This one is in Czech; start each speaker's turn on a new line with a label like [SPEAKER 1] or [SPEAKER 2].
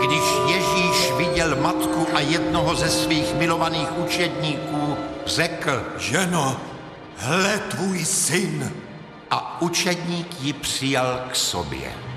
[SPEAKER 1] Když Ježíš viděl matku a jednoho ze svých milovaných učedníků, řekl:
[SPEAKER 2] Ženo, hle tvůj syn.
[SPEAKER 1] A učedník ji přijal k sobě.